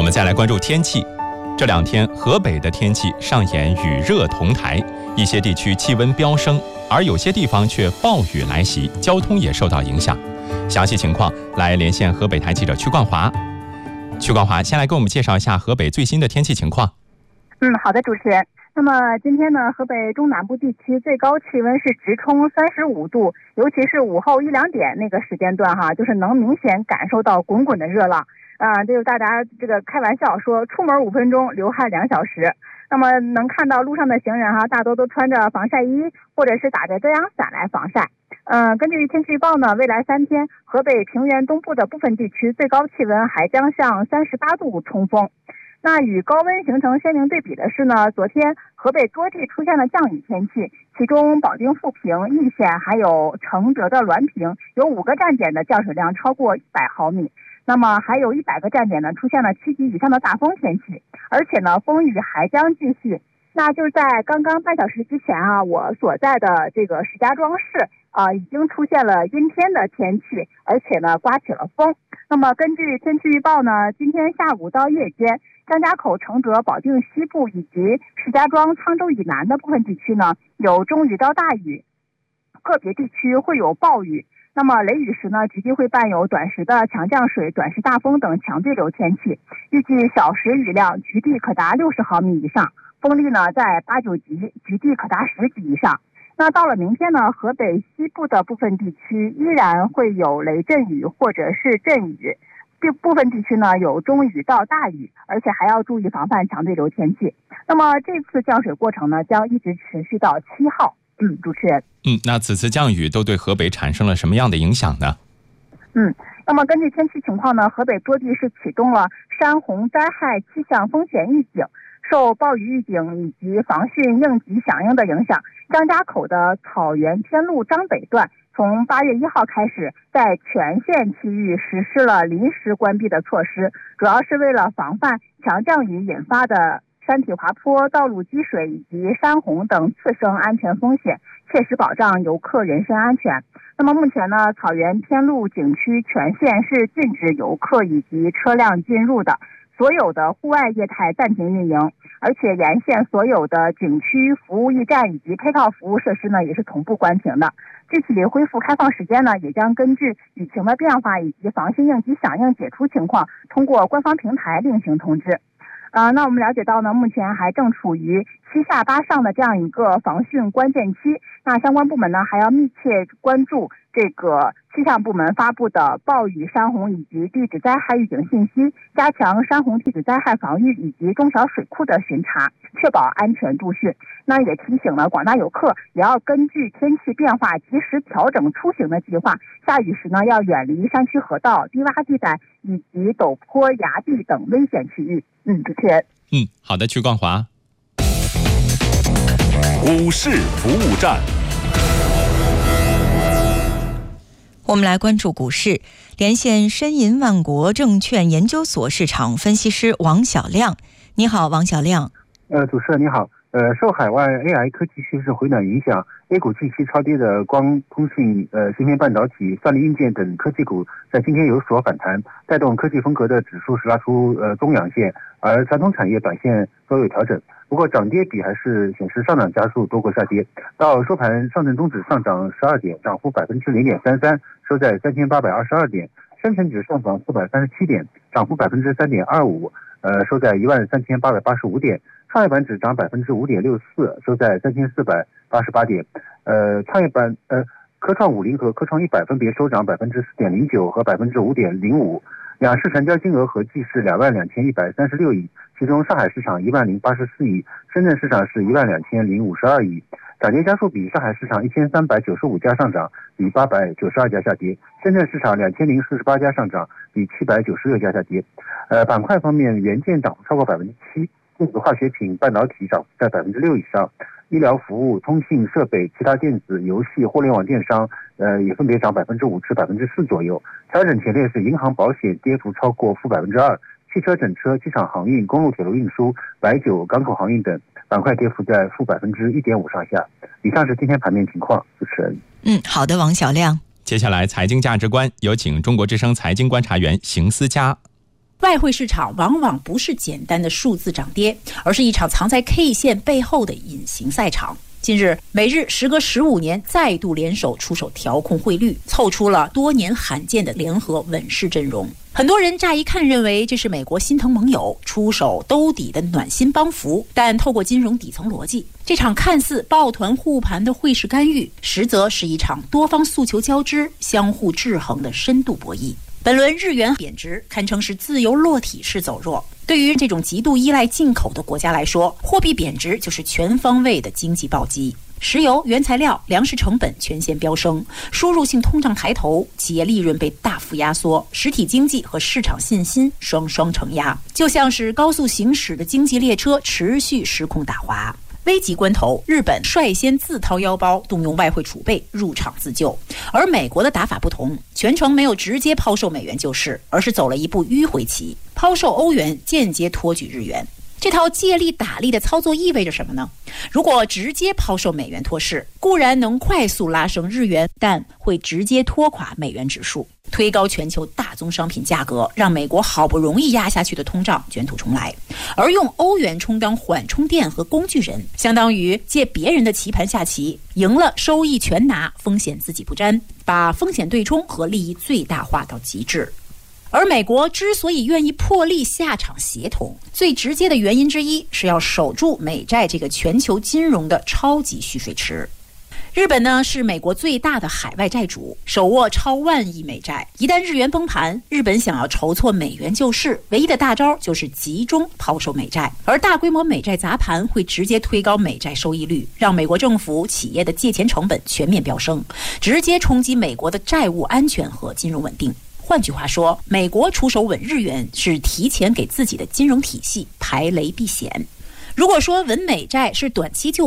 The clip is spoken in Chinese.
我们再来关注天气。这2天河北的天气上演雨热同台，一些地区气温飙升，而有些地方却暴雨来袭，交通也受到影响。详细情况来连线河北台记者曲冠华。曲冠华，先来给我们介绍一下河北最新的天气情况。 好的，主持人。那么今天呢，河北中南部地区最高气温是直冲35度，尤其是午后1、2点那个时间段就是能明显感受到滚滚的热浪。就是大家这个开玩笑说，出门5分钟，流汗2小时。那么能看到路上的行人大多都穿着防晒衣，或者是打着遮阳伞来防晒。根据天气预报呢，未来3天，河北平原东部的部分地区最高气温还将向38度冲锋。那与高温形成鲜明对比的是呢，昨天河北多地出现了降雨天气，其中保定富平、易县还有承德的滦平有5个站点的降水量超过100毫米。那么还有100个站点呢出现了7级以上的大风天气，而且呢风雨还将继续。那就是在刚刚半小时之前我所在的这个石家庄市已经出现了阴天的天气，而且呢刮起了风。那么根据天气预报呢，今天下午到夜间，张家口、承德、保定西部以及石家庄、沧州以南的部分地区呢有中雨到大雨，个别地区会有暴雨。那么雷雨时呢，局地会伴有短时的强降水、短时大风等强对流天气，预计小时雨量局地可达60毫米以上，风力呢在8、9级，局地可达10级以上。那到了明天呢，河北西部的部分地区依然会有雷阵雨或者是阵雨，部分地区呢有中雨到大雨，而且还要注意防范强对流天气。那么这次降水过程呢将一直持续到7号。主持人。 那此次降雨都对河北产生了什么样的影响呢？ 那么根据天气情况呢，河北多地是启动了山洪灾害气象风险预警。受暴雨预警以及防汛应急响应的影响，张家口的草原天路张北段从8月1号开始，在全县区域实施了临时关闭的措施，主要是为了防范强降雨引发的山体滑坡、道路积水以及山洪等次生安全风险，切实保障游客人身安全。那么目前呢，草原天路景区全线是禁止游客以及车辆进入的，所有的户外业态暂停运营，而且沿线所有的景区服务驿站以及配套服务设施呢也是同步关停的。具体恢复开放时间呢，也将根据雨情的变化以及防汛应急响应解除情况，通过官方平台另行通知。那我们了解到呢，目前还正处于7下8上的这样一个防汛关键期。那相关部门呢，还要密切关注这个气象部门发布的暴雨、山洪以及地质灾害预警信息，加强山洪地质灾害防御以及中小水库的巡查，确保安全度汛。那也提醒了广大游客，也要根据天气变化及时调整出行的计划。下雨时呢，要远离山区河道、低洼地带以及陡坡、崖壁等危险区域。主持人。 好的，曲冠华。 股市服务站。 我们来关注股市，连线申银万国证券研究所市场分析师王小亮。你好，王小亮。 主持人你好。受海外 AI 科技趋势回暖影响，A 股近期超跌的光通信、芯片半导体、算力硬件等科技股在今天有所反弹，带动科技风格的指数是拉出中阳线，而传统产业短线都有调整。不过涨跌比还是显示上涨加速多过下跌。到收盘，上证综指上涨12点，涨幅0.33%，收在3822点；深成指上涨437点，涨幅3.25%，收在13885点。创业板指涨5.64%，收在3488点。创业板科创50和科创100分别收涨4.09%和5.05%。两市成交金额合计是22136亿，其中上海市场10084亿，深圳市场是12052亿。涨跌家数比：上海市场1395家上涨，比892家下跌；深圳市场2048家上涨，比796家下跌。板块方面，元件涨幅超过7%。电子化学品、半导体涨幅在6%以上，医疗服务、通信设备、其他电子、游戏、互联网电商，也分别涨5%至4%左右。调整前列是银行、保险，跌幅超过2%；汽车整车、机场航运、公路铁路运输、白酒、港口航运等板块跌幅在-1.5%上下。以上是今天盘面情况，主持人。 好的，王小亮。 接下来财经价值观，有请中国之声财经观察员邢思佳。 外汇市场往往不是简单的数字涨跌，而是一场藏在 K 线背后的隐形赛场。近日，美日时隔15年再度联手出手调控汇率，凑出了多年罕见的联合稳市阵容。很多人乍一看认为这是美国心疼盟友出手兜底的暖心帮扶，但透过金融底层逻辑，这场看似抱团护盘的汇市干预，实则是一场多方诉求交织、相互制衡的深度博弈。本轮日元贬值堪称是自由落体式走弱，对于这种极度依赖进口的国家来说，货币贬值就是全方位的经济暴击。石油、原材料、粮食成本全线飙升，输入性通胀抬头，企业利润被大幅压缩，实体经济和市场信心双双承压，就像是高速行驶的经济列车持续失控打滑。危急关头，日本率先自掏腰包动用外汇储备入场自救，而美国的打法不同，全程没有直接抛售美元救市，而是走了一步迂回棋，抛售欧元，间接托举日元。这套借力打力的操作意味着什么呢？如果直接抛售美元托市，固然能快速拉升日元，但会直接拖垮美元指数，推高全球大宗商品价格，让美国好不容易压下去的通胀卷土重来。而用欧元充当缓冲垫和工具人，相当于借别人的棋盘下棋，赢了收益全拿，风险自己不沾，把风险对冲和利益最大化到极致。而美国之所以愿意破例下场协同，最直接的原因之一是要守住美债这个全球金融的超级蓄水池。日本呢是美国最大的海外债主，手握超万亿美债。一旦日元崩盘，日本想要筹措美元救市，唯一的大招就是集中抛售美债。而大规模美债砸盘会直接推高美债收益率，让美国政府企业的借钱成本全面飙升，直接冲击美国的债务安全和金融稳定。换句话说，美国出手稳日元是提前给自己的金融体系排雷避险。如果说稳美债是短期救